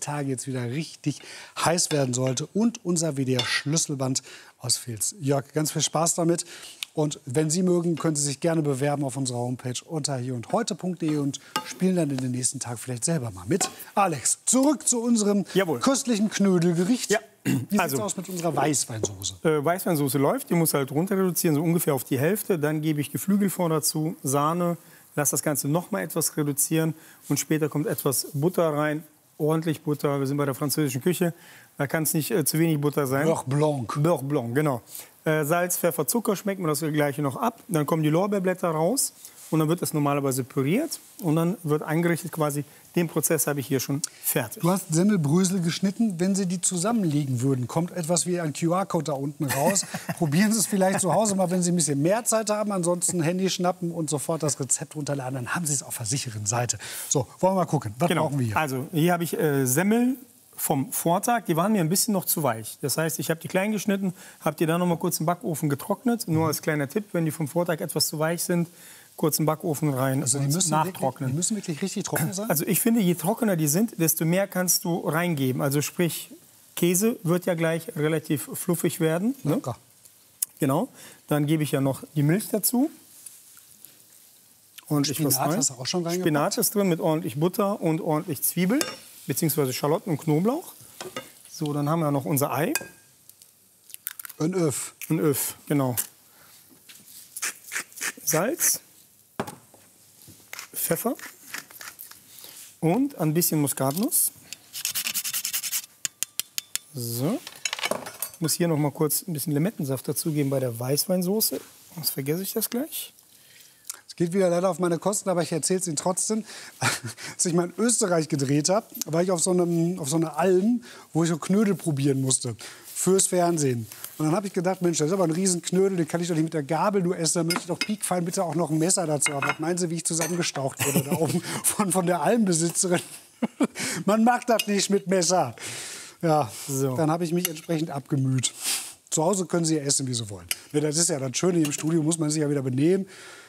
Tage jetzt wieder richtig heiß werden sollte. Und unser WDR-Schlüsselband aus Vils. Jörg, ganz viel Spaß damit. Und wenn Sie mögen, können Sie sich gerne bewerben auf unserer Homepage unter hierundheute.de und spielen dann in den nächsten Tagen vielleicht selber mal mit. Alex, zurück zu unserem köstlichen Knödelgericht. Ja. Wie sieht es aus mit unserer Weißweinsoße? Weißweinsoße läuft, die muss halt runter reduzieren, so ungefähr auf die Hälfte. Dann gebe ich Geflügelfond dazu, Sahne, lasse das Ganze noch mal etwas reduzieren und später kommt etwas Butter rein, ordentlich Butter. Wir sind bei der französischen Küche, da kann es nicht zu wenig Butter sein. Beurre Blanc. Beurre Blanc, genau. Salz, Pfeffer, Zucker, schmeckt man das gleiche noch ab. Dann kommen die Lorbeerblätter raus und dann wird das normalerweise püriert und dann wird eingerichtet quasi. Den Prozess habe ich hier schon fertig. Du hast Semmelbrösel geschnitten. Wenn Sie die zusammenlegen würden, kommt etwas wie ein QR-Code da unten raus. Probieren Sie es vielleicht zu Hause mal, wenn Sie ein bisschen mehr Zeit haben. Ansonsten Handy schnappen und sofort das Rezept runterladen. Dann haben Sie es auf der sicheren Seite. So, wollen wir mal gucken. Was brauchen wir hier? Also, hier habe ich Semmel vom Vortag, die waren mir ein bisschen noch zu weich. Das heißt, ich habe die klein geschnitten, habe die dann noch mal kurz im Backofen getrocknet. Nur als kleiner Tipp, wenn die vom Vortag etwas zu weich sind, kurz im Backofen rein also und nachtrocknen. Die müssen wirklich richtig trocken sein? Also ich finde, je trockener die sind, desto mehr kannst du reingeben. Also sprich, Käse wird ja gleich relativ fluffig werden. Ne? Genau. Dann gebe ich ja noch die Milch dazu. Und Spinat hast du auch schon reingepackt? Spinat ist drin mit ordentlich Butter und ordentlich Zwiebel, beziehungsweise Schalotten und Knoblauch. So, dann haben wir noch unser Ei. Ein Öff. Ein Öff, genau. Salz, Pfeffer und ein bisschen Muskatnuss. So. Ich muss hier noch mal kurz ein bisschen Limettensaft dazugeben bei der Weißweinsoße. Sonst vergesse ich das gleich. Geht wieder leider auf meine Kosten, aber ich erzähle es Ihnen trotzdem. Als ich mal in Österreich gedreht habe, war ich auf so einer Alm, wo ich so Knödel probieren musste. Fürs Fernsehen. Und dann habe ich gedacht, Mensch, das ist aber ein Riesenknödel, den kann ich doch nicht mit der Gabel nur essen. Da möchte ich doch piekfein bitte auch noch ein Messer dazu haben. Was meinen Sie, wie ich zusammengestaucht wurde da oben von der Almbesitzerin? Man macht das nicht mit Messer. Ja, so. Dann habe ich mich entsprechend abgemüht. Zu Hause können Sie ja essen, wie Sie wollen. Ja, das ist ja das Schöne, im Studio muss man sich ja wieder benehmen.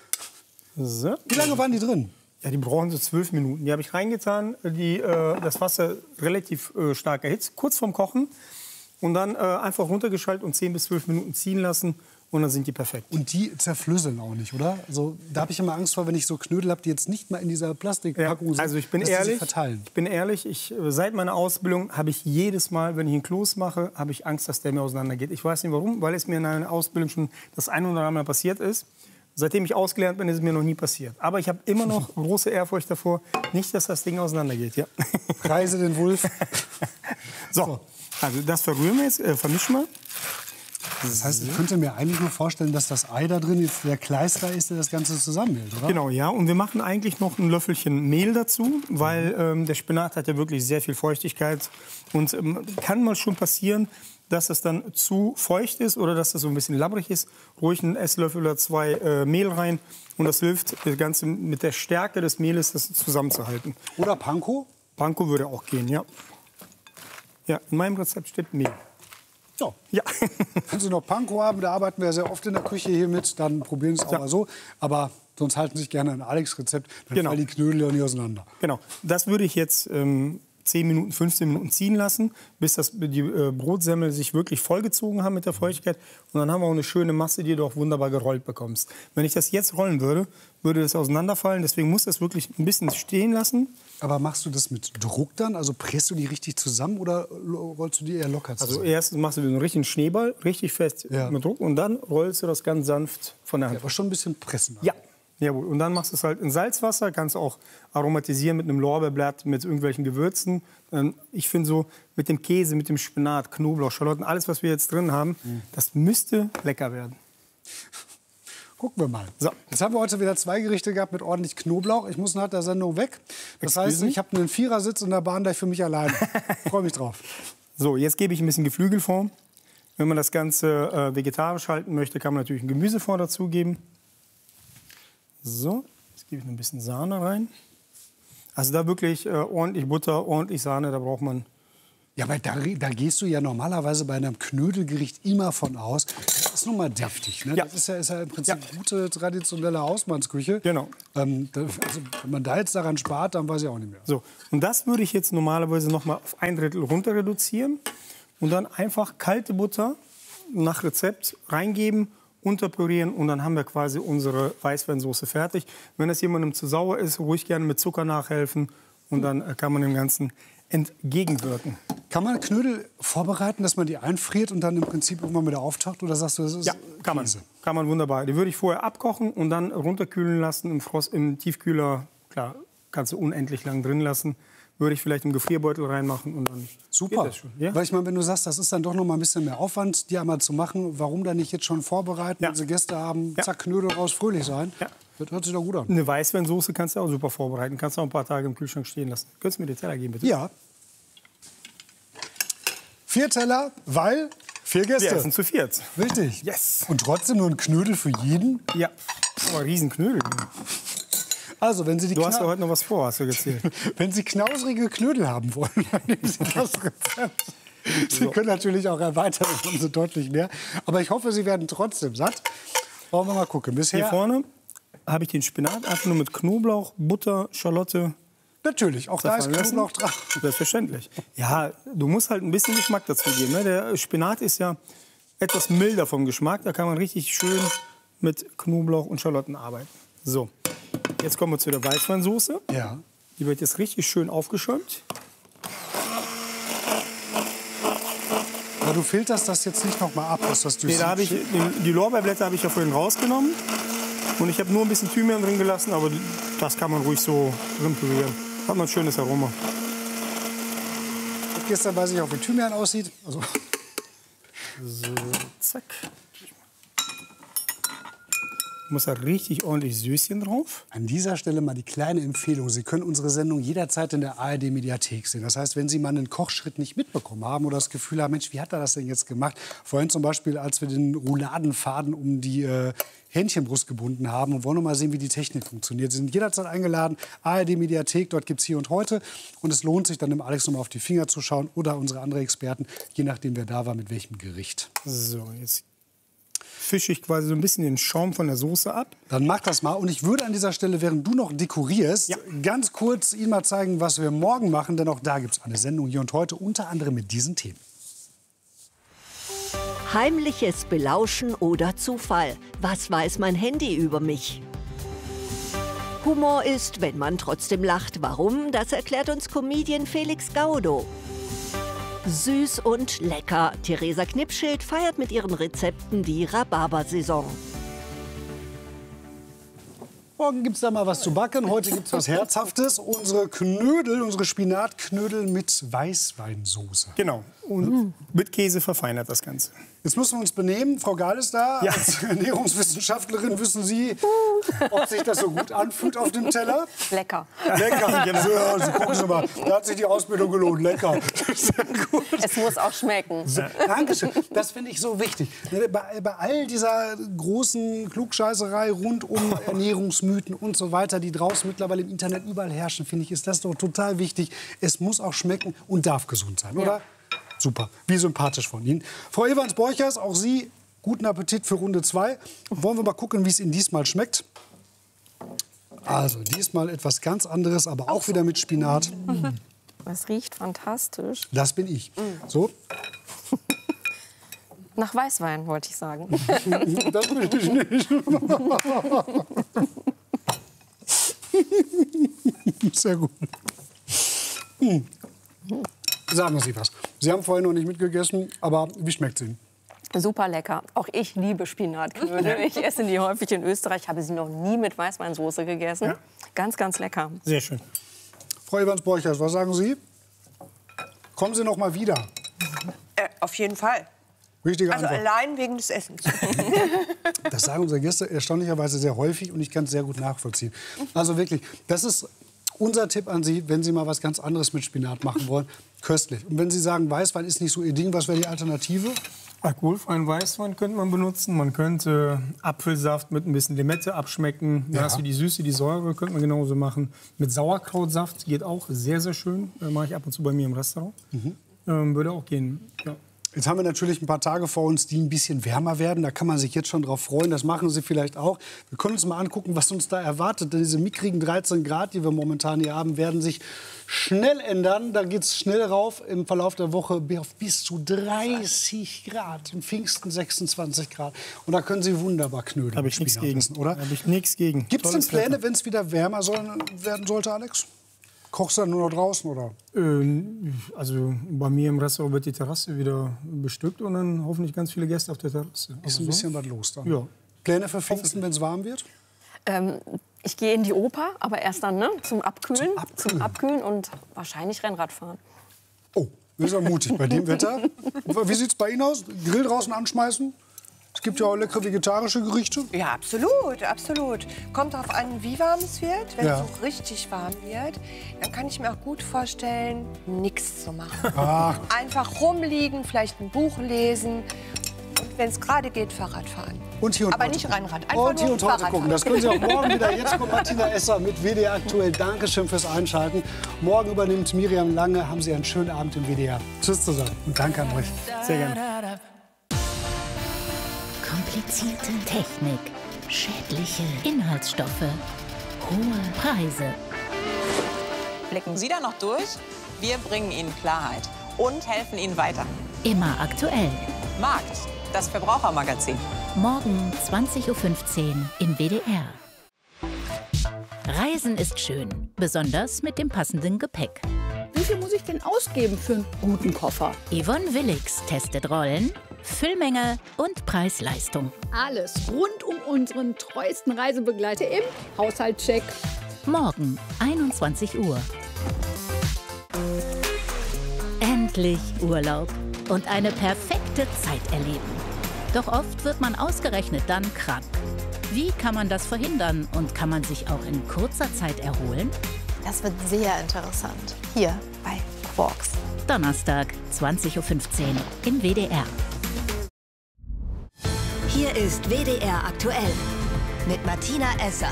So. Wie lange waren die drin? Ja, die brauchen so 12 Minuten. Die habe ich reingetan, das Wasser relativ stark erhitzt, kurz vorm Kochen. Und dann einfach runtergeschaltet und 10 bis 12 Minuten ziehen lassen. Und dann sind die perfekt. Und die zerflüsseln auch nicht, oder? Also, da habe ich immer Angst vor, wenn ich so Knödel habe, die jetzt nicht mal in dieser Plastikpackung sind. Also ich bin ehrlich, seit meiner Ausbildung habe ich jedes Mal, wenn ich einen Kloß mache, habe ich Angst, dass der mir auseinandergeht. Ich weiß nicht warum, weil es mir in einer Ausbildung schon das ein oder andere Mal passiert ist. Seitdem ich ausgelernt bin, ist es mir noch nie passiert. Aber ich habe immer noch große Ehrfurcht davor, nicht, dass das Ding auseinandergeht. Ja. Preise den Wolf. So, also das verrühren wir jetzt, vermischen wir. Das heißt, ich könnte mir eigentlich nur vorstellen, dass das Ei da drin jetzt der Kleister ist, der das Ganze zusammenhält, oder? Genau, ja. Und wir machen eigentlich noch ein Löffelchen Mehl dazu, weil der Spinat hat ja wirklich sehr viel Feuchtigkeit. Und kann mal schon passieren, dass es dann zu feucht ist oder dass es so ein bisschen labbrig ist. Ruhig einen Esslöffel oder 2 Mehl rein. Und das hilft, das Ganze mit der Stärke des Mehles das zusammenzuhalten. Oder Panko? Panko würde auch gehen, ja. Ja, in meinem Rezept steht Mehl. So. Ja. Wenn Sie noch Panko haben, da arbeiten wir sehr oft in der Küche hier mit, dann probieren Sie es auch mal so. Aber sonst halten Sie sich gerne an Alex' Rezept, dann fallen die Knödel ja nicht auseinander. Genau. Das würde ich jetzt 10 Minuten, 15 Minuten ziehen lassen, bis die Brotsemmel sich wirklich vollgezogen haben mit der Feuchtigkeit. Und dann haben wir auch eine schöne Masse, die du auch wunderbar gerollt bekommst. Wenn ich das jetzt rollen würde, würde das auseinanderfallen. Deswegen muss das wirklich ein bisschen stehen lassen. Aber machst du das mit Druck dann? Also presst du die richtig zusammen oder rollst du die eher locker zusammen? Also erst machst du einen richtigen Schneeball, richtig fest mit Druck. Und dann rollst du das ganz sanft von der Hand. Ja, aber schon ein bisschen pressen. Ja. Jawohl. Und dann machst du es halt in Salzwasser, kannst auch aromatisieren mit einem Lorbeerblatt, mit irgendwelchen Gewürzen. Ich finde so mit dem Käse, mit dem Spinat, Knoblauch, Schalotten, alles, was wir jetzt drin haben, das müsste lecker werden. Gucken wir mal. So, jetzt haben wir heute wieder 2 Gerichte gehabt mit ordentlich Knoblauch. Ich muss nach der Sendung weg. Das heißt, ich habe einen Vierersitz in der Bahn gleich für mich alleine. Freue mich drauf. So, jetzt gebe ich ein bisschen Geflügelfond. Wenn man das Ganze vegetarisch halten möchte, kann man natürlich ein Gemüsefond dazugeben. So, jetzt gebe ich noch ein bisschen Sahne rein. Also da wirklich ordentlich Butter, ordentlich Sahne, da braucht man... Ja, aber da gehst du ja normalerweise bei einem Knödelgericht immer von aus, ist nun mal deftig. Ne? Ja. Das ist ja im Prinzip gute traditionelle Hausmannsküche. Genau. Also, wenn man da jetzt daran spart, dann weiß ich auch nicht mehr. So, und das würde ich jetzt normalerweise noch mal auf 1/3 runter reduzieren und dann einfach kalte Butter nach Rezept reingeben, unterpürieren und dann haben wir quasi unsere Weißweinsoße fertig. Wenn das jemandem zu sauer ist, ruhig gerne mit Zucker nachhelfen und dann kann man dem Ganzen entgegenwirken. Kann man Knödel vorbereiten, dass man die einfriert und dann im Prinzip irgendwann wieder auftaucht? Oder sagst du, das ist Ja, kann man. Kann man wunderbar. Die würde ich vorher abkochen und dann runterkühlen lassen im Tiefkühler. Klar, kannst du unendlich lang drin lassen. Würde ich vielleicht im Gefrierbeutel reinmachen und dann super. geht das schon. Ja? Weil ich meine, wenn du sagst, das ist dann doch noch mal ein bisschen mehr Aufwand, die einmal zu machen, warum dann nicht jetzt schon vorbereiten, wenn sie Gäste haben, zack, Knödel raus, fröhlich sein? Ja. Das hört sich doch gut an. Eine Weißweinsoße kannst du auch super vorbereiten. Kannst du auch ein paar Tage im Kühlschrank stehen lassen. Könntest du mir den Teller geben, bitte? Ja. 4 Teller, weil 4 Gäste. Wir essen zu 4. Richtig. Yes. Und trotzdem nur ein Knödel für jeden? Ja. Aber Riesenknödel. Also, wenn Sie die Du hast ja heute noch was vor, hast du gezählt. Wenn Sie knausrige Knödel haben wollen, dann nehmen Sie das Rezept. Sie können natürlich auch erweitern, dann haben Sie deutlich mehr. Aber ich hoffe, Sie werden trotzdem satt. Wollen wir mal gucken. Bisher Hier vorne habe ich den Spinat einfach nur mit Knoblauch, Butter, Schalotte. natürlich, auch da ist Zerfallen Knoblauch dran. Selbstverständlich. Ja, du musst halt ein bisschen Geschmack dazu geben. Ne? Der Spinat ist ja etwas milder vom Geschmack. Da kann man richtig schön mit Knoblauch und Schalotten arbeiten. So, jetzt kommen wir zu der Weißweinsoße. Ja. Die wird jetzt richtig schön aufgeschäumt. Aber du filterst das jetzt nicht noch mal ab, dass das durch Nee, da habe ich, die Lorbeerblätter habe ich ja vorhin rausgenommen. Und ich habe nur ein bisschen Thymian drin gelassen, aber das kann man ruhig so drin pürieren. Hat man ein schönes Aroma. Gestern weiß ich auch, wie Thymian aussieht. Also, So, zack. Muss da richtig ordentlich Süßchen drauf. an dieser Stelle mal die kleine Empfehlung. Sie können unsere Sendung jederzeit in der ARD-Mediathek sehen. Das heißt, wenn Sie mal einen Kochschritt nicht mitbekommen haben oder das Gefühl haben, Mensch, wie hat er das denn jetzt gemacht? Vorhin zum Beispiel, als wir den Rouladenfaden um die Hähnchenbrust gebunden haben und wollen noch mal sehen, wie die Technik funktioniert. Sie sind jederzeit eingeladen. ARD-Mediathek, dort gibt es Hier und Heute. Und es lohnt sich dann, dem Alex noch mal auf die Finger zu schauen oder unsere anderen Experten, je nachdem, wer da war, mit welchem Gericht. So, jetzt fische ich quasi so ein bisschen den Schaum von der Soße ab. Dann mach das mal. Und ich würde an dieser Stelle, während du noch dekorierst, ganz kurz Ihnen mal zeigen, was wir morgen machen. Denn auch da gibt es eine Sendung Hier und Heute, unter anderem mit diesen Themen. Heimliches Belauschen oder Zufall? Was weiß mein Handy über mich? Humor ist, wenn man trotzdem lacht. Warum? Das erklärt uns Comedian Felix Gaudo. Süß und lecker. Theresa Knipschild feiert mit ihren Rezepten die Rhabarbersaison. Morgen gibt es da mal was zu backen. Heute gibt es was Herzhaftes. Unsere Knödel, unsere Spinatknödel mit Weißweinsoße. Genau. Und mit Käse verfeinert das Ganze. Jetzt müssen wir uns benehmen. Frau Gahl ist da. Ja. Als Ernährungswissenschaftlerin wissen Sie, ob sich das so gut anfühlt auf dem Teller. Lecker. Lecker. So, ja, Sie gucken Sie mal. Da hat sich die Ausbildung gelohnt. Lecker. Sehr gut. Es muss auch schmecken. So, Dankeschön. Das finde ich so wichtig. Bei all dieser großen Klugscheißerei rund um Ernährungsmythen und so weiter, die draußen mittlerweile im Internet überall herrschen, finde ich, ist das doch total wichtig. Es muss auch schmecken und darf gesund sein, oder? Super. Wie sympathisch von Ihnen. Frau Evans-Borchers, auch Sie, guten Appetit für Runde 2. Wollen wir mal gucken, wie es Ihnen diesmal schmeckt? Also, diesmal etwas ganz anderes, aber auch wieder mit Spinat. Es riecht fantastisch. Das bin ich. So, Nach Weißwein, wollte ich sagen. das bin ich nicht. Sehr gut. Sagen Sie was. Sie haben vorhin noch nicht mitgegessen, aber wie schmeckt es Ihnen? Super lecker. Auch ich liebe Spinatknödel. Ich esse die häufig in Österreich, habe sie noch nie mit Weißweinsoße gegessen. Ja. Ganz, ganz lecker. Sehr schön. Frau Evans-Borchers, was sagen Sie? Kommen Sie noch mal wieder. Auf jeden Fall. Richtige Also Antwort. allein wegen des Essens. Das sagen unsere Gäste erstaunlicherweise sehr häufig und ich kann es sehr gut nachvollziehen. Also wirklich, das ist unser Tipp an Sie, wenn Sie mal was ganz anderes mit Spinat machen wollen. Köstlich. Und wenn Sie sagen, Weißwein ist nicht so Ihr Ding, was wäre die Alternative? Alkoholfreien Weißwein könnte man benutzen. Man könnte Apfelsaft mit ein bisschen Limette abschmecken. Da Ja. hast du die Süße, die Säure, könnte man genauso machen. Mit Sauerkrautsaft geht auch sehr, sehr schön. Mache ich ab und zu bei mir im Restaurant. Würde auch gehen. Ja. Jetzt haben wir natürlich ein paar Tage vor uns, die ein bisschen wärmer werden. Da kann man sich jetzt schon drauf freuen. Das machen Sie vielleicht auch. Wir können uns mal angucken, was uns da erwartet. Denn diese mickrigen 13 Grad, die wir momentan hier haben, werden sich schnell ändern. Da geht es schnell rauf im Verlauf der Woche auf bis zu 30 Grad. Im Pfingsten 26 Grad. Und da können Sie wunderbar Knödel Habe ich nichts gegen, oder? Habe ich nichts gegen. Gibt es denn Tolles Pläne, Wetter. wenn es wieder wärmer werden sollte, Alex? Kochst du dann nur noch draußen, oder? Also bei mir im Restaurant wird die Terrasse wieder bestückt und dann hoffentlich ganz viele Gäste auf der Terrasse. Ist ein bisschen was los dann. Ja. Pläne für Pfingsten, wenn es warm wird? Ich gehe in die Oper, aber erst dann, ne? Zum Abkühlen. Zum Abkühlen und wahrscheinlich Rennrad fahren. Oh, das ist ja mutig bei dem Wetter. Wie sieht es bei Ihnen aus? Grill draußen anschmeißen? Es gibt ja auch leckere vegetarische Gerichte. Ja, absolut, absolut. Kommt darauf an, wie warm es wird. Wenn Ja. es so richtig warm wird, dann kann ich mir auch gut vorstellen, nichts zu machen. Ah, Einfach rumliegen, vielleicht ein Buch lesen und wenn es gerade geht, Fahrrad fahren. und hier und Aber heute nicht gucken. Rennrad, einfach Und hier nur und heute Fahrrad gucken. fahren. Das können Sie auch morgen wieder. Jetzt kommt Martina Esser mit WDR aktuell. Dankeschön fürs Einschalten. Morgen übernimmt Miriam Lange. Haben Sie einen schönen Abend im WDR. Tschüss zusammen und danke an euch. Sehr gerne. Komplizierte Technik, schädliche Inhaltsstoffe, hohe Preise. Blicken Sie da noch durch? Wir bringen Ihnen Klarheit und helfen Ihnen weiter. Immer aktuell. Markt, das Verbrauchermagazin. Morgen 20:15 Uhr im WDR. Reisen ist schön, besonders mit dem passenden Gepäck. Wie viel muss ich denn ausgeben für einen guten Koffer? Yvonne Willix testet Rollen, Füllmenge und Preis-Leistung. Alles rund um unseren treuesten Reisebegleiter im Haushaltscheck. Morgen 21 Uhr. Endlich Urlaub und eine perfekte Zeit erleben. Doch oft wird man ausgerechnet dann krank. Wie kann man das verhindern und kann man sich auch in kurzer Zeit erholen? Das wird sehr interessant. Hier bei Quarks. Donnerstag, 20:15 Uhr im WDR. Hier ist WDR aktuell mit Martina Esser.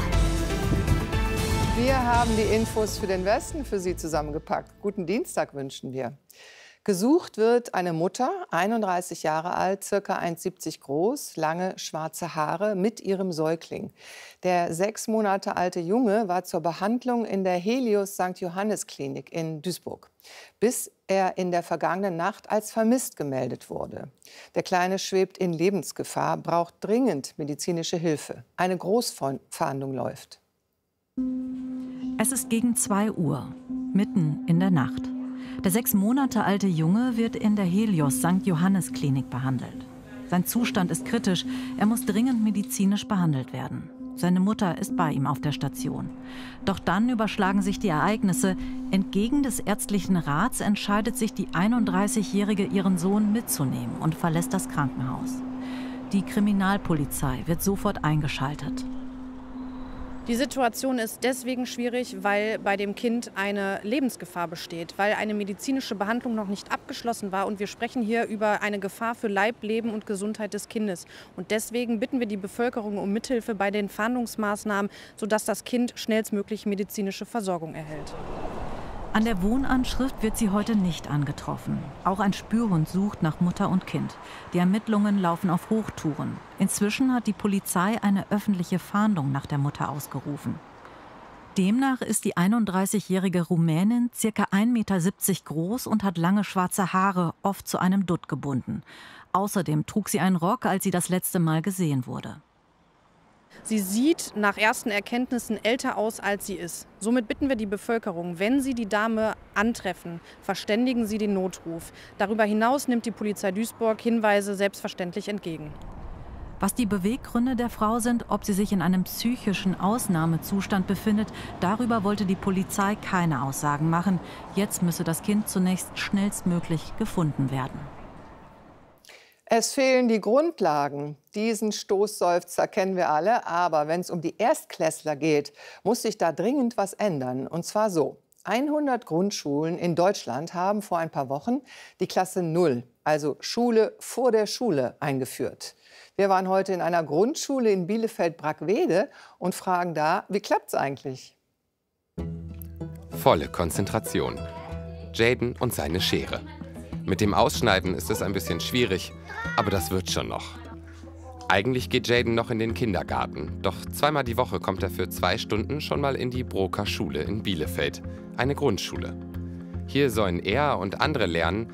Wir haben die Infos für den Westen für Sie zusammengepackt. Guten Dienstag wünschen wir. Gesucht wird eine Mutter, 31 Jahre alt, ca. 1,70 groß, lange schwarze Haare mit ihrem Säugling. Der 6 Monate alte Junge war zur Behandlung in der Helios St. Johannes Klinik in Duisburg, bis er in der vergangenen Nacht als vermisst gemeldet wurde. Der Kleine schwebt in Lebensgefahr, braucht dringend medizinische Hilfe. Eine Großfahndung läuft. Es ist gegen 2 Uhr, mitten in der Nacht. Der 6 Monate alte Junge wird in der Helios St. Johannes Klinik behandelt. Sein Zustand ist kritisch, er muss dringend medizinisch behandelt werden. Seine Mutter ist bei ihm auf der Station. Doch dann überschlagen sich die Ereignisse. Entgegen des ärztlichen Rats entscheidet sich die 31-Jährige, ihren Sohn mitzunehmen und verlässt das Krankenhaus. Die Kriminalpolizei wird sofort eingeschaltet. Die Situation ist deswegen schwierig, weil bei dem Kind eine Lebensgefahr besteht, weil eine medizinische Behandlung noch nicht abgeschlossen war. Und wir sprechen hier über eine Gefahr für Leib, Leben und Gesundheit des Kindes. Und deswegen bitten wir die Bevölkerung um Mithilfe bei den Fahndungsmaßnahmen, sodass das Kind schnellstmöglich medizinische Versorgung erhält. An der Wohnanschrift wird sie heute nicht angetroffen. Auch ein Spürhund sucht nach Mutter und Kind. Die Ermittlungen laufen auf Hochtouren. Inzwischen hat die Polizei eine öffentliche Fahndung nach der Mutter ausgerufen. Demnach ist die 31-jährige Rumänin ca. 1,70 Meter groß und hat lange schwarze Haare, oft zu einem Dutt gebunden. Außerdem trug sie einen Rock, als sie das letzte Mal gesehen wurde. Sie sieht nach ersten Erkenntnissen älter aus, als sie ist. Somit bitten wir die Bevölkerung, wenn Sie die Dame antreffen, verständigen Sie den Notruf. Darüber hinaus nimmt die Polizei Duisburg Hinweise selbstverständlich entgegen. Was die Beweggründe der Frau sind, ob sie sich in einem psychischen Ausnahmezustand befindet, darüber wollte die Polizei keine Aussagen machen. Jetzt müsse das Kind zunächst schnellstmöglich gefunden werden. Es fehlen die Grundlagen. Diesen Stoßseufzer kennen wir alle. Aber wenn es um die Erstklässler geht, muss sich da dringend was ändern. Und zwar so. 100 Grundschulen in Deutschland haben vor ein paar Wochen die Klasse 0, also Schule vor der Schule, eingeführt. Wir waren heute in einer Grundschule in Bielefeld-Brackwede und fragen da, wie klappt's eigentlich? Volle Konzentration. Jaden und seine Schere. Mit dem Ausschneiden ist es ein bisschen schwierig, aber das wird schon noch. Eigentlich geht Jayden noch in den Kindergarten, doch zweimal die Woche kommt er für 2 Stunden schon mal in die Broker Schule in Bielefeld, eine Grundschule. Hier sollen er und andere lernen,